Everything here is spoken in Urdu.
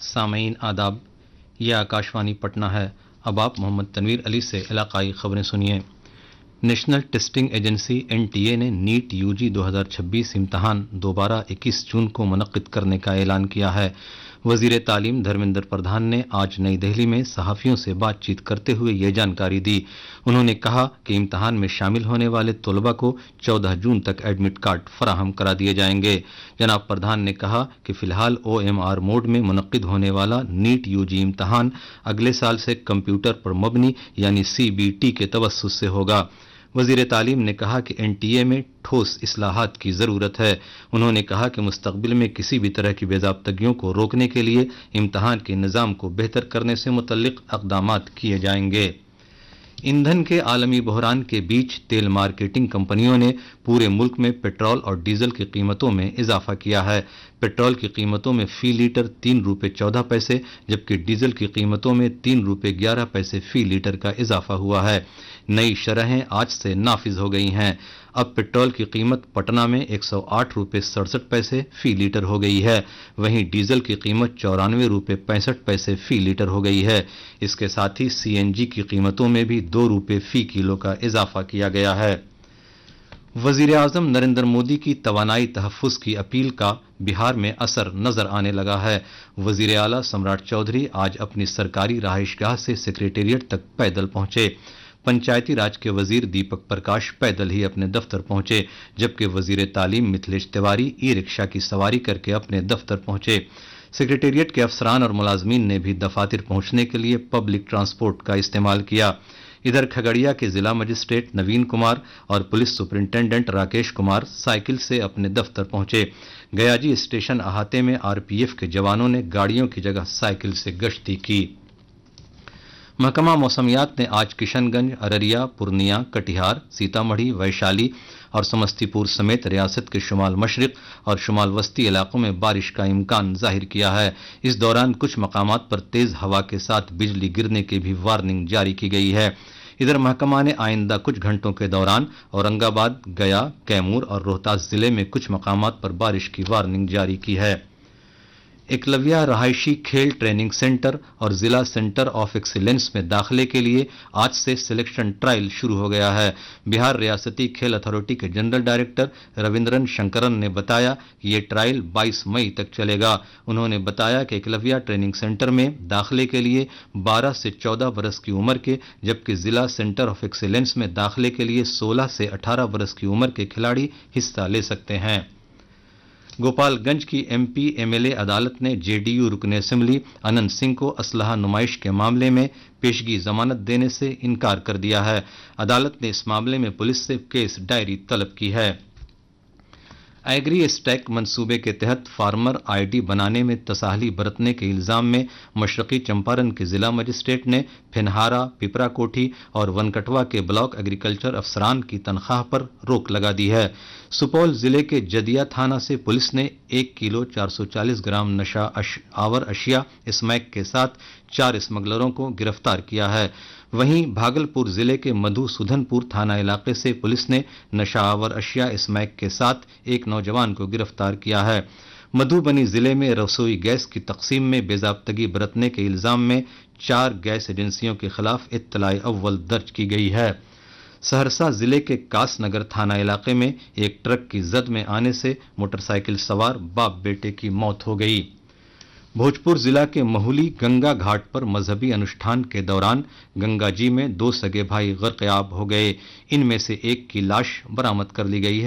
سامعین آداب، یہ آکاشوانی پٹنہ ہے۔ اب آپ محمد تنویر علی سے علاقائی خبریں سنیے۔ نیشنل ٹیسٹنگ ایجنسی NTA نے نیٹ UG 2026 امتحان دوبارہ 21 جون کو منعقد کرنے کا اعلان کیا ہے۔ وزیر تعلیم دھرمیندر پردھان نے آج نئی دہلی میں صحافیوں سے بات چیت کرتے ہوئے یہ جانکاری دی۔ انہوں نے کہا کہ امتحان میں شامل ہونے والے طلباء کو 14 جون تک ایڈمٹ کارڈ فراہم کرا دیے جائیں گے۔ جناب پردھان نے کہا کہ فی الحال OMR موڈ میں منعقد ہونے والا نیٹ UG امتحان اگلے سال سے کمپیوٹر پر مبنی یعنی CBT کے توسط سے ہوگا۔ وزیر تعلیم نے کہا کہ NTA میں ٹھوس اصلاحات کی ضرورت ہے۔ انہوں نے کہا کہ مستقبل میں کسی بھی طرح کی بے ضابطگیوں کو روکنے کے لیے امتحان کے نظام کو بہتر کرنے سے متعلق اقدامات کیے جائیں گے۔ ایندھن کے عالمی بحران کے بیچ تیل مارکیٹنگ کمپنیوں نے پورے ملک میں پٹرول اور ڈیزل کی قیمتوں میں اضافہ کیا ہے۔ پٹرول کی قیمتوں میں فی لیٹر 3 روپے 14 پیسے جبکہ ڈیزل کی قیمتوں میں 3 روپے 11 پیسے فی لیٹر کا اضافہ ہوا ہے۔ نئی شرحیں آج سے نافذ ہو گئی ہیں۔ اب پٹرول کی قیمت پٹنہ میں 108 روپے 67 پیسے فی لیٹر ہو گئی ہے، وہیں ڈیزل کی قیمت 94 روپے 65 پیسے فی لیٹر ہو گئی ہے۔ اس کے ساتھ ہی CNG کی قیمتوں میں بھی 2 روپے فی کلو کا اضافہ کیا گیا ہے۔ وزیر اعظم نریندر مودی کی توانائی تحفظ کی اپیل کا بہار میں اثر نظر آنے لگا ہے۔ وزیر اعلیٰ سمراٹ چودھری آج اپنی سرکاری رہائش گاہ سے سیکریٹریٹ تک پیدل پہنچے۔ پنچایتی راج کے وزیر دیپک پرکاش پیدل ہی اپنے دفتر پہنچے، جبکہ وزیر تعلیم متھلیش تیواری ای رکشا کی سواری کر کے اپنے دفتر پہنچے۔ سیکریٹریٹ کے افسران اور ملازمین نے بھی دفاتر پہنچنے کے لیے پبلک ٹرانسپورٹ کا استعمال کیا۔ ادھر کھگڑیا کے ضلع مجسٹریٹ نوین کمار اور police superintendent Rakesh Kumar cycle سے اپنے دفتر پہنچے۔ گیاجی اسٹیشن احاطے میں RPF کے جوانوں نے گاڑیوں کی جگہ سائیکل سے گشتی کی۔ محکمہ موسمیات نے آج کشن گنج، ارریا، پورنیا، کٹیہار، سیتامڑھی، ویشالی اور سمستی پور سمیت ریاست کے شمال مشرق اور شمال وسطی علاقوں میں بارش کا امکان ظاہر کیا ہے۔ اس دوران کچھ مقامات پر تیز ہوا کے ساتھ بجلی گرنے کی بھی وارننگ جاری کی گئی ہے۔ ادھر محکمہ نے آئندہ کچھ گھنٹوں کے دوران اورنگ آباد، گیا، کیمور اور روہتاس ضلع میں کچھ مقامات پر بارش کی وارننگ جاری کی ہے۔ ایکلویہ رہائشی کھیل ٹریننگ سینٹر اور ضلع سینٹر آف ایکسیلنس میں داخلے کے لیے آج سے سلیکشن ٹرائل شروع ہو گیا ہے۔ بہار ریاستی کھیل اتھارٹی کے جنرل ڈائریکٹر رویندرن شنکرن نے بتایا کہ یہ ٹرائل 22 مئی تک چلے گا۔ انہوں نے بتایا کہ ایکلویہ ٹریننگ سینٹر میں داخلے کے لیے 12 سے 14 برس کی عمر کے جبکہ ضلع سینٹر آف ایکسیلنس میں داخلے کے لیے 16 سے 18 برس کی عمر کے کھلاڑی حصہ لے سکتے ہیں۔ گوپال گنج کی MP MLA عدالت نے JDU رکن اسمبلی اننت سنگھ کو اسلحہ نمائش کے معاملے میں پیشگی ضمانت دینے سے انکار کر دیا ہے۔ عدالت نے اس معاملے میں پولیس سے کیس ڈائری طلب کی ہے۔ ایگری اسٹیک منصوبے کے تحت فارمر ID بنانے میں تساہلی برتنے کے الزام میں مشرقی چمپارن کے ضلع مجسٹریٹ نے پھنہارا، پپرا کوٹھی اور ونکٹوا کے بلاک ایگریکلچر افسران کی تنخواہ پر روک لگا دی ہے۔ سپول ضلع کے جدیا تھانہ سے پولیس نے 1 کلو 440 گرام نشہ آور اشیاء اسمیک کے ساتھ 4 اسمگلروں کو گرفتار کیا ہے۔ وہیں بھاگلپور ضلع کے مدھو سودھن پور تھانہ علاقے سے پولیس نے نشہ آور اشیاء اسمیک کے ساتھ ایک نوجوان کو گرفتار کیا ہے۔ مدھوبنی ضلع میں رسوئی گیس کی تقسیم میں بے ضابطگی برتنے کے الزام میں 4 گیس ایجنسیوں کے خلاف اطلاع اول درج کی گئی ہے۔ سہرسہ ضلع کے کاس نگر تھانہ علاقے میں ایک ٹرک کی زد میں آنے سے موٹر سائیکل سوار باپ بیٹے کی موت ہو گئی۔ بھوجپور ضلع کے مہولی گنگا گھاٹ پر مذہبی انوشٹھان کے دوران گنگا جی میں 2 سگے بھائی غرق آب ہو گئے۔ ان میں سے ایک کی لاش برآمد کر لی گئی ہے۔